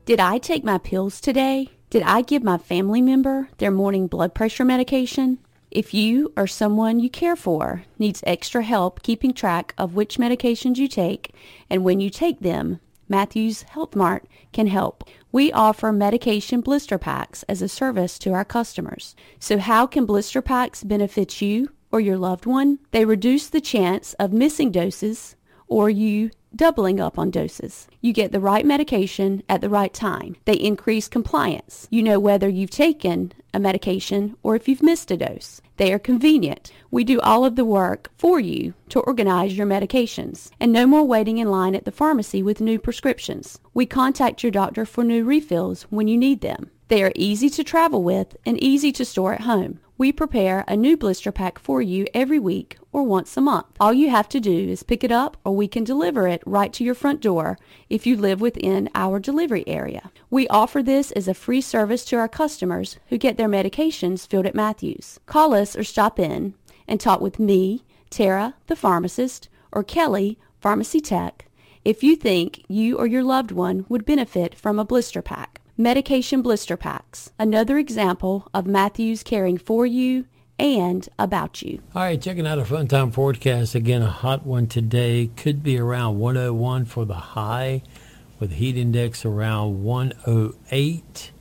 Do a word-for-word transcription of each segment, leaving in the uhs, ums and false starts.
Did I take my pills today? Did I give my family member their morning blood pressure medication? If you or someone you care for needs extra help keeping track of which medications you take and when you take them, Matthews Health Mart can help. We offer medication blister packs as a service to our customers. So how can blister packs benefit you or your loved one? They reduce the chance of missing doses or you doubling up on doses. You get the right medication at the right time. They increase compliance. You know whether you've taken a medication or if you've missed a dose. They are convenient. We do all of the work for you to organize your medications. And no more waiting in line at the pharmacy with new prescriptions. We contact your doctor for new refills when you need them. They are easy to travel with and easy to store at home. We prepare a new blister pack for you every week or once a month. All you have to do is pick it up or we can deliver it right to your front door if you live within our delivery area. We offer this as a free service to our customers who get their medications filled at Matthews. Call us or stop in and talk with me, Tara, the pharmacist, or Kelly, pharmacy tech, if you think you or your loved one would benefit from a blister pack. Medication blister packs, another example of Matthews caring for you and about you. All right, checking out a fun time forecast. Again, a hot one today. Could be around one oh one for the high with heat index around one oh eight,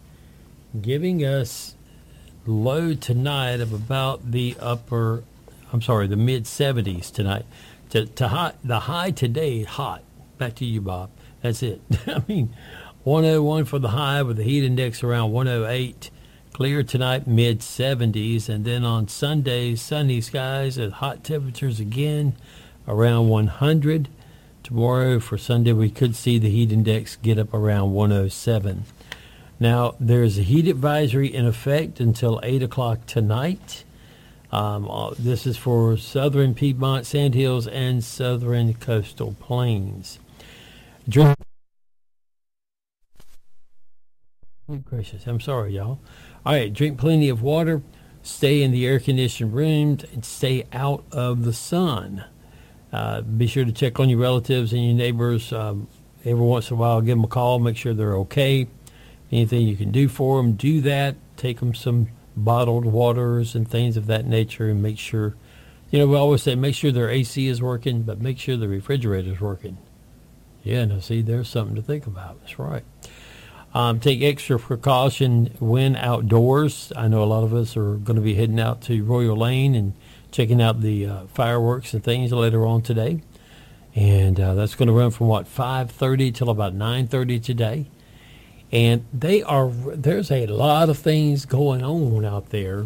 giving us low tonight of about the upper, I'm sorry, the mid seventies tonight. To, to high, the high today, hot. Back to you, Bob. That's it. I mean, one oh one for the high with the heat index around one oh eight. Clear tonight, mid seventies. And then on Sunday, sunny skies and hot temperatures again around one hundred. Tomorrow for Sunday, we could see the heat index get up around one oh seven. Now, there's a heat advisory in effect until eight o'clock tonight. Um, uh, this is for southern Piedmont, Sandhills, and southern coastal plains. Drink. Oh, gracious. I'm sorry, y'all. All right, drink plenty of water. Stay in the air-conditioned rooms and stay out of the sun. Uh, be sure to check on your relatives and your neighbors. Um, every once in a while, give them a call. Make sure they're okay. Anything you can do for them, do that. Take them some bottled waters and things of that nature and make sure, you know, we always say make sure their A C is working, but make sure the refrigerator is working. Yeah, now see, there's something to think about. That's right. Um, take extra precaution when outdoors. I know a lot of us are going to be heading out to Royal Lane and checking out the uh, fireworks and things later on today. And uh, that's going to run from, what, five thirty till about nine thirty today. And they are there's a lot of things going on out there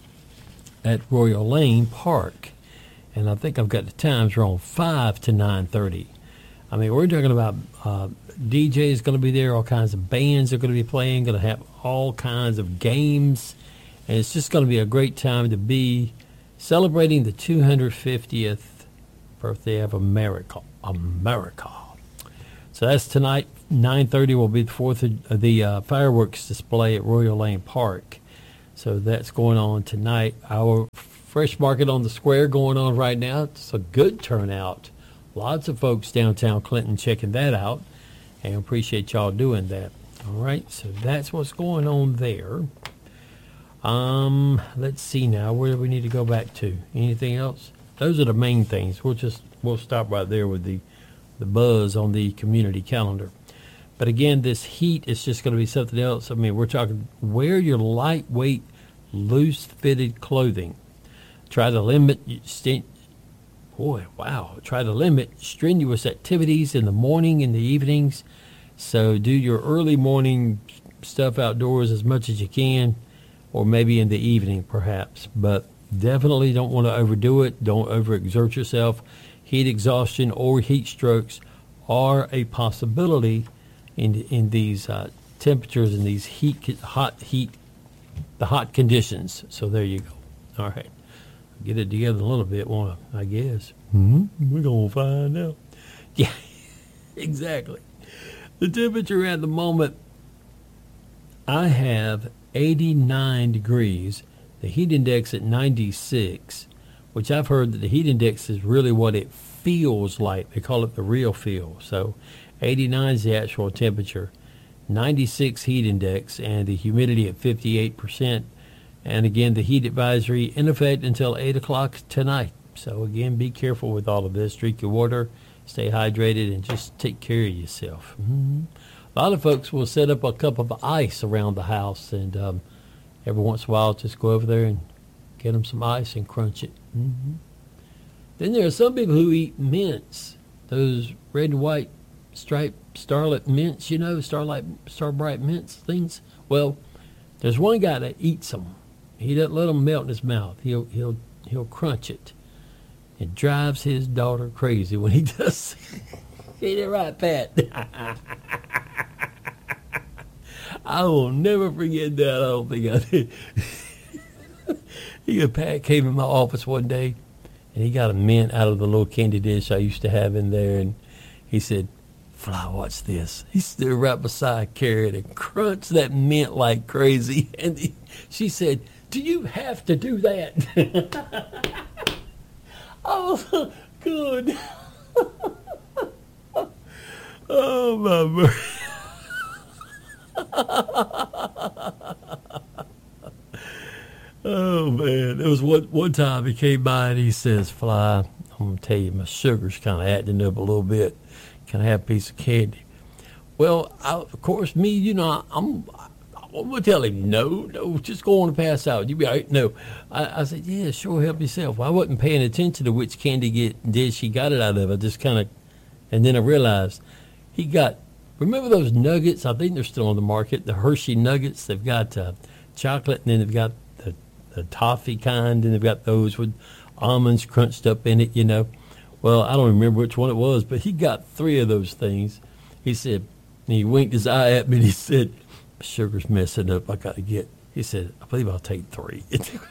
at Royal Lane Park. And I think I've got the times wrong, five to nine thirty. I mean, we're talking about uh, D Js going to be there, all kinds of bands are going to be playing, going to have all kinds of games. And it's just going to be a great time to be celebrating the two hundred fiftieth birthday of America. America. So that's tonight. nine thirty will be the fourth of the uh, fireworks display at Royal Lane Park. So that's going on tonight. Our Fresh Market on the Square going on right now. It's a good turnout. Lots of folks downtown Clinton checking that out, and appreciate y'all doing that. All right, so that's what's going on there. Um, let's see now. Where do we need to go back to? Anything else? Those are the main things. We'll just we'll stop right there with the the buzz on the community calendar. But again, this heat is just going to be something else. I mean, we're talking wear your lightweight, loose-fitted clothing. Try to limit st- boy, wow. Try to limit strenuous activities in the morning and the evenings. So do your early morning stuff outdoors as much as you can, or maybe in the evening perhaps. But definitely don't want to overdo it. Don't overexert yourself. Heat exhaustion or heat strokes are a possibility in in these uh, temperatures and these heat, hot heat, the hot conditions. So there you go. All right. Get it together a little bit, won't I, I guess. Mm-hmm. We're going to find out. Yeah, exactly. The temperature at the moment, I have eighty-nine degrees. The heat index at ninety-six, which I've heard that the heat index is really what it feels like. They call it the real feel. So eighty-nine is the actual temperature. ninety-six heat index, and the humidity at fifty-eight percent. And again, the heat advisory in effect until eight o'clock tonight. So again, be careful with all of this. Drink your water, stay hydrated, and just take care of yourself. Mm-hmm. A lot of folks will set up a cup of ice around the house, and um, every once in a while just go over there and get them some ice and crunch it. Mm-hmm. Then there are some people who eat mints, those red and white striped starlight mints, you know, starlight, Starbright mints things. Well, there's one guy that eats them. He doesn't let them melt in his mouth. He'll he'll he'll crunch it. It drives his daughter crazy when he does. Ain't it right, Pat? I will never forget that. I don't think I did. He, Pat came in my office one day, and he got a mint out of the little candy dish I used to have in there, and he said, "Fly, watch this." He stood right beside Karen and crunched that mint like crazy. And he, she said, "Do you have to do that?" Oh, good. Oh, my word. Oh, man. There was one, one time he came by and he says, "Fly, I'm going to tell you, my sugar's kind of acting up a little bit. Can I have a piece of candy?" Well, I, of course, me, you know, I'm, I'm going to tell him, no, no, just go on and pass out. You be all right. No. I, I said, "Yeah, sure, help yourself." Well, I wasn't paying attention to which candy get, dish he got it out of. I just kind of, and then I realized he got, remember those nuggets? I think they're still on the market, the Hershey nuggets. They've got uh, chocolate, and then they've got the, the toffee kind, and they've got those with almonds crunched up in it, you know. Well, I don't remember which one it was, but he got three of those things. He said, and he winked his eye at me, and he said, "My sugar's messing up. I got to get," he said, "I believe I'll take three."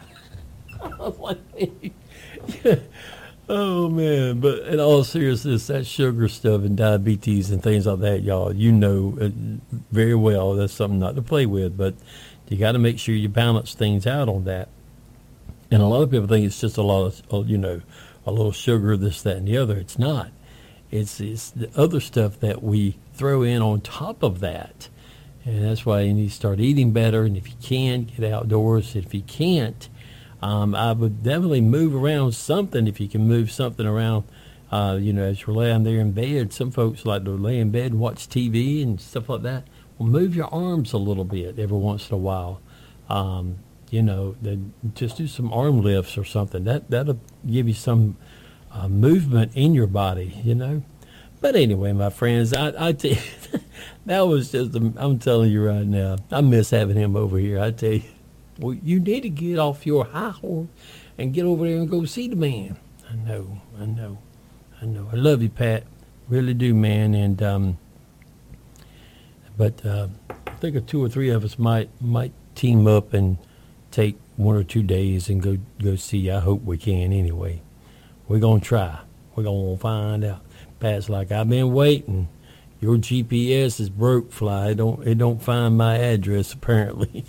I was like, yeah. Oh, man. But in all seriousness, that sugar stuff and diabetes and things like that, y'all, you know uh, very well that's something not to play with. But you got to make sure you balance things out on that. And a lot of people think it's just a lot of, you know, a little sugar, this, that, and the other. It's not. It's, it's the other stuff that we throw in on top of that. And that's why you need to start eating better. And if you can, get outdoors. If you can't, um, I would definitely move around something. If you can move something around, uh, you know, as you're laying there in bed. Some folks like to lay in bed and watch T V and stuff like that. Well, move your arms a little bit every once in a while. Um, you know, then just do some arm lifts or something. That, that'll give you some uh, movement in your body, you know. But anyway, my friends, I, I tell you, that was just, a, I'm telling you right now, I miss having him over here. I tell you, well, you need to get off your high horse and get over there and go see the man. I know, I know, I know. I love you, Pat. Really do, man. And, um, but uh, I think a two or three of us might might team up and take one or two days and go, go see. I hope we can anyway. We're going to try. We're going to find out. Pat's like, "I've been waiting. Your G P S is broke, Fly. It don't, it don't find my address, apparently."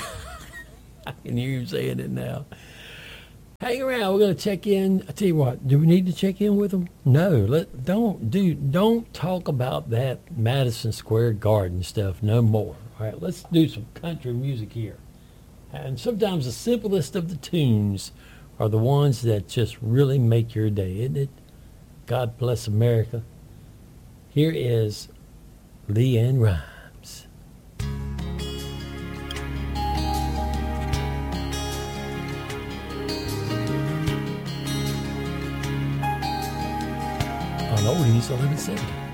I can hear you saying it now. Hang around. We're going to check in. I tell you what, do we need to check in with them? No. Let, don't, do, don't talk about that Madison Square Garden stuff no more. All right, let's do some country music here. And sometimes the simplest of the tunes are the ones that just really make your day, isn't it? God bless America. Here is LeAnn Rimes. On Oldies eleven seventy.